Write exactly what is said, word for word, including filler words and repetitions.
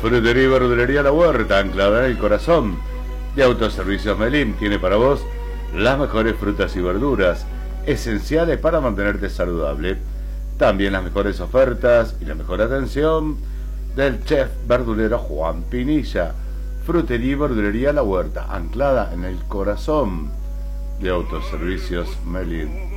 Frutería y verdulería La Huerta, anclada en el corazón. De Autoservicios Melim tiene para vos las mejores frutas y verduras, esenciales para mantenerte saludable. También las mejores ofertas y la mejor atención del chef verdulero Juan Pinilla. Frutería y verdulería La Huerta, anclada en el corazón. De Autoservicios Melim.